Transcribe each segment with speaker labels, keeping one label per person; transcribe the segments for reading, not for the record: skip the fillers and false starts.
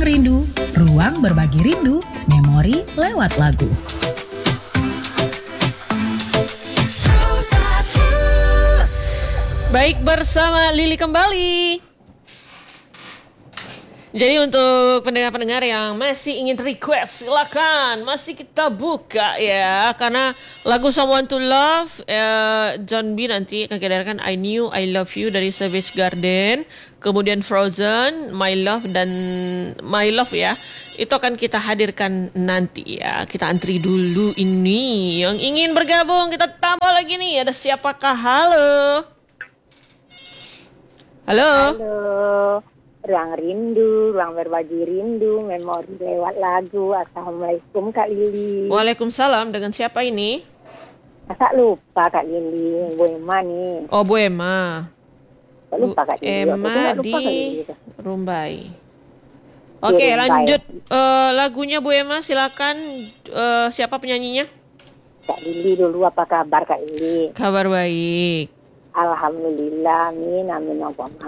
Speaker 1: Rindu, ruang berbagi rindu, memori lewat lagu.
Speaker 2: Baik, bersama Lili kembali. Jadi untuk pendengar-pendengar yang masih ingin request, silakan, masih kita buka ya. Karena lagu Someone to Love, John B nanti akan kita dengarkan I Knew I Love You dari Savage Garden. Kemudian Frozen, My Love dan My Love ya. Itu akan kita hadirkan nanti ya. Kita antri dulu ini. Yang ingin bergabung kita tambah lagi nih. Ada siapakah? Halo. Halo.
Speaker 3: Ruang rindu, ruang berbagi rindu, memori lewat lagu. Assalamualaikum Kak Lili.
Speaker 2: Waalaikumsalam, dengan siapa ini?
Speaker 3: Masa lupa Kak Lili, Bu Emma nih.
Speaker 2: Oh, Bu Emma.
Speaker 3: Lupa Kak Lili.
Speaker 2: Emma di Rumbai. Oke, lanjut. Lagunya Bu Emma, silakan. Siapa penyanyinya?
Speaker 3: Kak Lili dulu, apa kabar Kak Lili?
Speaker 2: Kabar baik.
Speaker 3: Alhamdulillah, amin, amin,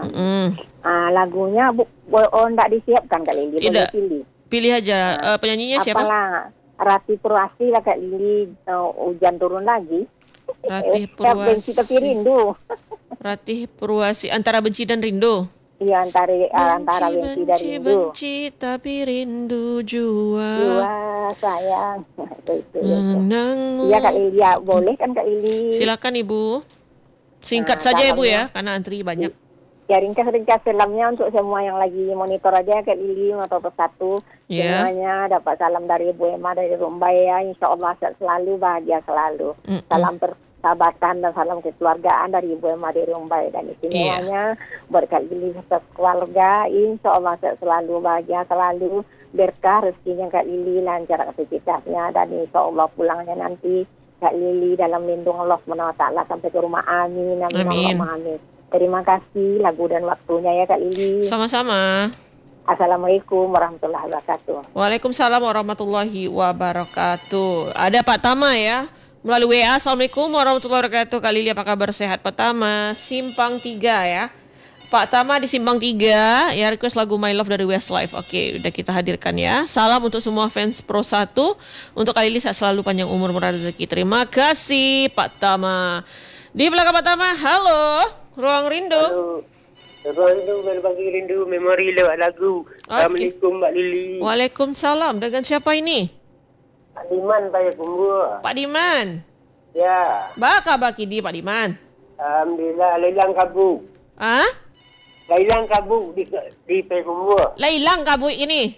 Speaker 3: lagunya enggak disiapkan Kak Lili, boleh pilih.
Speaker 2: Pilih aja. Penyanyinya siapa?
Speaker 3: Apalah, Rati Purwasi lah Kak Lili. Hujan turun lagi.
Speaker 2: Ratih Purwasi.
Speaker 3: Benci tapi rindu.
Speaker 2: Ratih Purwasi, antara benci dan rindu.
Speaker 3: Iya, antara benci dan rindu.
Speaker 2: Benci tapi rindu jua.
Speaker 3: Jua sayang. Itu. Iya Kak Lili, ya boleh kan Kak Lili?
Speaker 2: Silakan Ibu. Singkat saja ya Bu ya, karena antri banyak.
Speaker 3: Ya ringkas salamnya untuk semua yang lagi monitor aja Kak Lili atau persatu. Semuanya dapat salam dari Bu Emma dari Rumbai ya. Insya Allah sehat selalu, bahagia selalu. Salam persahabatan dan salam kekeluargaan dari Bu Emma dari Rumbai. Dan semuanya buat Kak Lili serta keluarga. Insya Allah sehat selalu, bahagia selalu. Berkah rezekinya Kak Lili, lancar aktivitasnya. Dan insya Allah pulangnya nanti Kak Lili dalam lindung Allah SWT sampai ke rumah. Amin. Amin. Terima kasih lagu dan waktunya ya Kak Lili.
Speaker 2: Sama-sama.
Speaker 3: Assalamualaikum warahmatullahi wabarakatuh.
Speaker 2: Waalaikumsalam warahmatullahi wabarakatuh. Ada Pak Tama ya melalui WA. Assalamualaikum warahmatullahi wabarakatuh. Kak Lili apa kabar, sehat? Pak Tama, Simpang 3 ya. Pak Tama di Simpang 3 ya, request lagu My Love dari Westlife. Oke, udah kita hadirkan ya. Salam untuk semua fans Pro 1. Untuk Kak Lili, saya selalu panjang umur, murah rezeki. Terima kasih Pak Tama. Di belakang Pak Tama, halo, Ruang Rindu.
Speaker 4: Halo. Ruang Rindu, berbagi rindu, memori lewat lagu. Assalamualaikum Mbak Lili.
Speaker 2: Waalaikumsalam, dengan siapa ini?
Speaker 4: Pak Diman, Payakumbu.
Speaker 2: Pak Diman.
Speaker 4: Ya.
Speaker 2: Baka baki di Pak Diman.
Speaker 4: Alhamdulillah, Lailang Kabu.
Speaker 2: Ah?
Speaker 4: Lailang Kabu di Payakumbu.
Speaker 2: Lailang kabu ini.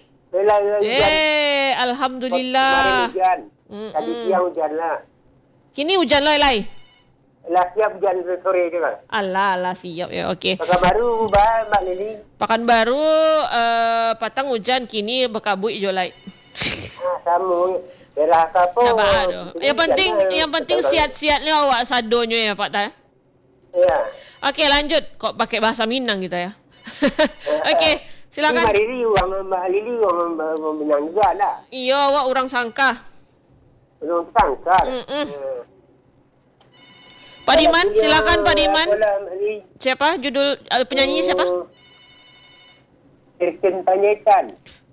Speaker 2: Alhamdulillah.
Speaker 4: Kemarin hujan. Tadi siang hujan lah.
Speaker 2: Kini hujan lai.
Speaker 4: Lah siap hujan sore juga.
Speaker 2: Alah siap ya, oke.
Speaker 4: Pekan baru Mbak Lili.
Speaker 2: Pekan baru patang hujan, kini bekabui jolai.
Speaker 4: Kamu berasa apa?
Speaker 2: Yang penting sihat-sihatnya awak sadonyo ya Pak Ta.
Speaker 4: Ya.
Speaker 2: Oke, lanjut. Kok pakai bahasa Minang kita ya? Oke, silakan.
Speaker 4: Mbak Lili orang Minang juga lah.
Speaker 2: Iya, awak orang Sangka.
Speaker 4: Orang Sangka.
Speaker 2: Pak Diman, silakan Pak Diman. Siapa judul penyanyinya siapa?
Speaker 4: Christine Panjaitan.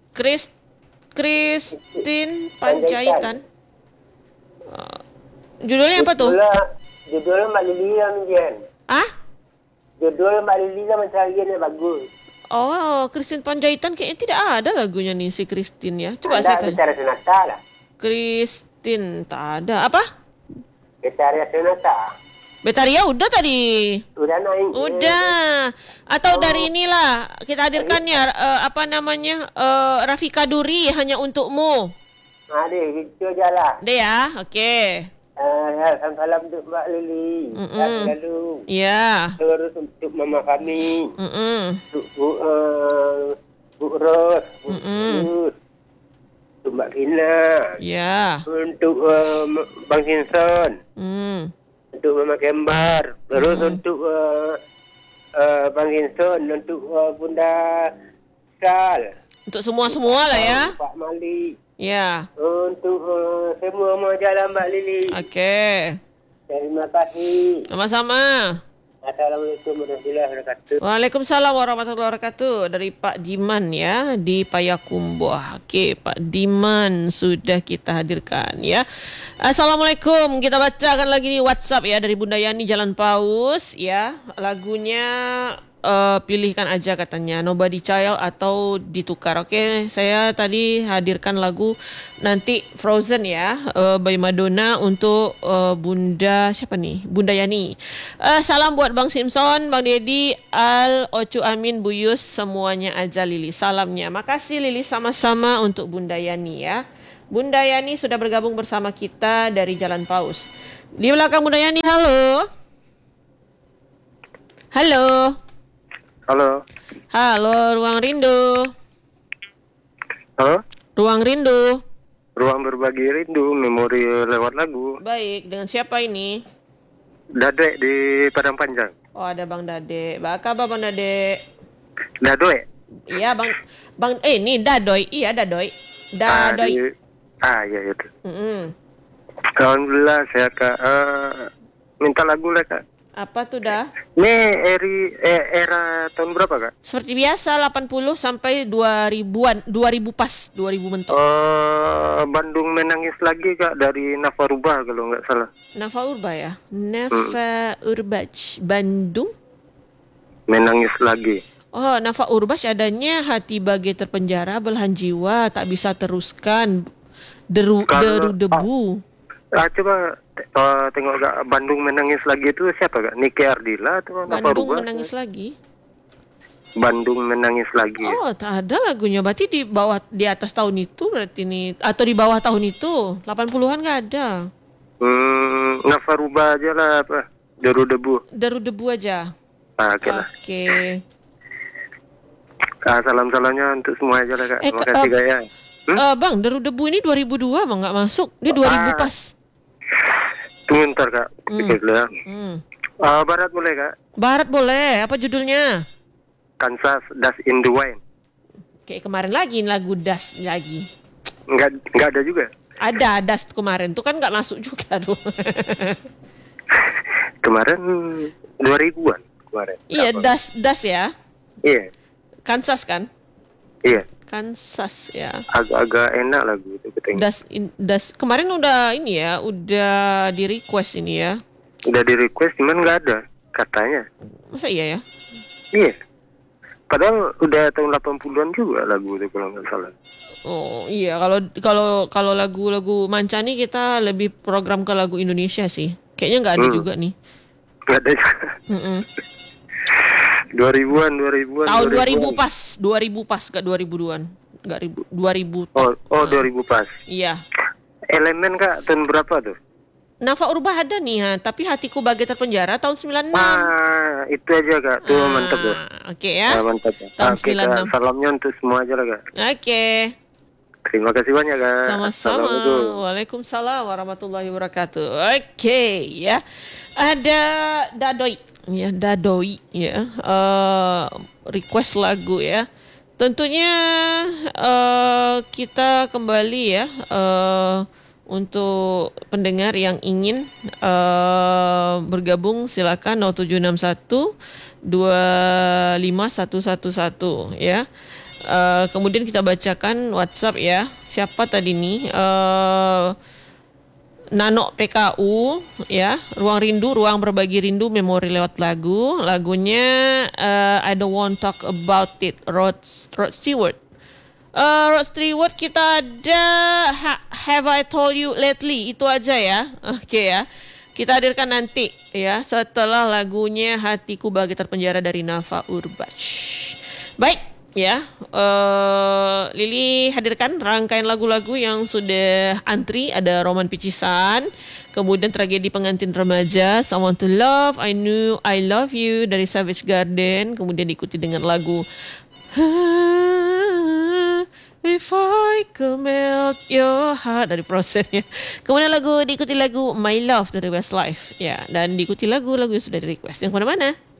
Speaker 2: Christine Panjaitan. Judulnya apa tuh?
Speaker 4: Judulnya Mbak Lili Jan.
Speaker 2: Ah?
Speaker 4: Judul Mbak Lili Mencariannya bagus.
Speaker 2: Oh, Christine Panjaitan kayaknya tidak ada lagunya nih si Christine ya. Coba
Speaker 4: ada,
Speaker 2: saya tanya.
Speaker 4: Betara Sonata lah.
Speaker 2: Christine tak ada. Apa?
Speaker 4: Betara Sonata.
Speaker 2: Betaria udah tadi.
Speaker 4: Udah naik.
Speaker 2: Udah. Atau dari inilah kita hadirkan ya Rafika Duri, Hanya Untukmu.
Speaker 4: Ada gitu aja lah.
Speaker 2: Deh ya, oke.
Speaker 4: Salam untuk Mbak Lili. Lalu.
Speaker 2: Iya.
Speaker 4: Terus untuk mama kami. Untuk Bu Ros. Untuk Mbak Kina.
Speaker 2: Iya.
Speaker 4: Untuk Bang Sinson. Untuk Mama Kembar. Terus untuk Bang Sinson. Untuk Bunda Sal.
Speaker 2: Untuk semua lah ya.
Speaker 4: Pak Malik.
Speaker 2: Ya.
Speaker 4: Untuk semua jalan Mbak Lili.
Speaker 2: Oke.
Speaker 4: Terima kasih.
Speaker 2: Sama-sama.
Speaker 4: Assalamualaikum warahmatullahi wabarakatuh.
Speaker 2: Waalaikumsalam warahmatullahi wabarakatuh. Dari Pak Diman ya di Payakumbuh. Oke, Pak Diman sudah kita hadirkan ya. Assalamualaikum. Kita bacakan lagi di WhatsApp ya dari Bunda Yani Jalan Paus ya. Lagunya pilihkan aja katanya Nobody Child atau ditukar. Oke, saya tadi hadirkan lagu nanti Frozen ya, by Madonna untuk Bunda siapa nih? Bunda Yani. Salam buat Bang Simpson, Bang Dedi, Al, Ocu Amin, Buyus, semuanya aja Lili. Salamnya. Makasih Lili, sama-sama untuk Bunda Yani ya. Bunda Yani sudah bergabung bersama kita dari Jalan Paus. Di belakang Bunda Yani, halo. Halo.
Speaker 5: Halo.
Speaker 2: Halo, Ruang Rindu.
Speaker 5: Halo.
Speaker 2: Ruang Rindu.
Speaker 5: Ruang berbagi rindu, memori lewat lagu.
Speaker 2: Baik, dengan siapa ini?
Speaker 5: Dade di Padang Panjang.
Speaker 2: Oh, ada Bang Dade. Apa kabar Bang Dade?
Speaker 5: Dadoe.
Speaker 2: Iya, Bang ini Dadoy. Iya, Dadoy. Dadoy.
Speaker 5: Iya itu.
Speaker 2: Mm-mm.
Speaker 5: Alhamdulillah saya Kak minta lagu lah Kak.
Speaker 2: Apa tuh dah?
Speaker 5: Ini era tahun berapa Kak?
Speaker 2: Seperti biasa 80 sampai 2000-an, 2000 pas, 2000 mentok.
Speaker 5: Bandung menangis lagi Kak dari Nafa Rubah kalau nggak salah.
Speaker 2: Nafa Urba ya? Nafa Urbach. Bandung?
Speaker 5: Menangis lagi.
Speaker 2: Oh, Nafa Urbach adanya hati bagai terpenjara, belahan jiwa, tak bisa teruskan, deru debu.
Speaker 5: Coba tengok Kak, Bandung menangis lagi itu siapa Kak? Niki Ardila atau Nafa
Speaker 2: Bandung
Speaker 5: Rubah?
Speaker 2: menangis lagi.
Speaker 5: Bandung menangis lagi.
Speaker 2: Oh, tak ada lagunya. Berarti di atas tahun itu berarti ini atau di bawah tahun itu. 80-an nggak ada.
Speaker 5: Nafa Rubah aja lah apa? Deru debu.
Speaker 2: Deru debu aja.
Speaker 5: Oke lah.
Speaker 2: Oke.
Speaker 5: Salam-salamnya untuk semua aja lah Kak. Terima kasih Kak ya.
Speaker 2: Bang, Deru debu ini 2002 Bang, nggak masuk. Ini 2000 pas.
Speaker 5: Tunggu ntar Kak. Pikir dulu ya. Barat boleh Kak?
Speaker 2: Barat boleh. Apa judulnya?
Speaker 5: Kansas, Dust in the Wine.
Speaker 2: Kayak kemarin lagi lagu Das lagi.
Speaker 5: Nggak ada juga.
Speaker 2: Ada Das kemarin tuh kan nggak masuk juga tuh.
Speaker 5: Kemarin 2000-an kemarin.
Speaker 2: Iya, Das ya.
Speaker 5: Iya.
Speaker 2: Kansas kan?
Speaker 5: Iya.
Speaker 2: Kansas ya.
Speaker 5: Agak-agak enak lagu itu katanya.
Speaker 2: Das kemarin udah ini ya, udah di request ini ya.
Speaker 5: Udah di request cuman nggak ada katanya.
Speaker 2: Masa iya ya?
Speaker 5: Iya. Padahal udah tahun 80-an juga lagu itu kalau nggak salah.
Speaker 2: Oh iya, kalau lagu-lagu mancani kita lebih program ke lagu Indonesia sih. Kayaknya nggak ada juga nih.
Speaker 5: Nggak ada juga. 2000-an.
Speaker 2: Tahun 2000 pas, 2000 pas, gak 2000-an. Enggak 2000.
Speaker 5: Oh, 2000 pas.
Speaker 2: Iya.
Speaker 5: Elemen Kak tahun berapa tuh?
Speaker 2: Nafa Urbah ada nih, tapi hatiku bagai terpenjara tahun 96.
Speaker 5: Itu aja Kak. Tuh mantap ya.
Speaker 2: Oke ya.
Speaker 5: Mantap ya.
Speaker 2: Tahun 96.
Speaker 5: Kak, salamnya untuk semua aja lah Kak.
Speaker 2: Oke.
Speaker 5: Terima kasih banyak Kak.
Speaker 2: Sama-sama. Waalaikumsalam warahmatullahi wabarakatuh. Oke ya. Ada Dadoy ya, request lagu ya. Tentunya kita kembali ya untuk pendengar yang ingin bergabung silakan 0761 25111 ya. Kemudian kita bacakan WhatsApp ya. Siapa tadi nih? Nano PKU ya, Ruang Rindu, Ruang Berbagi Rindu, memori lewat lagu. Lagunya I Don't Want Talk About It, Rod Stewart. Rod Stewart kita ada Have I Told You Lately, itu aja ya. Oke ya. Kita hadirkan nanti ya setelah lagunya Hatiku Bagai Terpenjara dari Nafa Urbach. Baik. Ya, Lili hadirkan rangkaian lagu-lagu yang sudah antri. Ada Roman Picisan, kemudian Tragedi Pengantin Remaja, Someone to Love, I Knew I Love You dari Savage Garden, kemudian diikuti dengan lagu If I Could Melt Your Heart dari Prosesnya. Kemudian diikuti lagu My Love dari Westlife ya, dan diikuti lagu-lagu yang sudah di request. Yang mana-mana?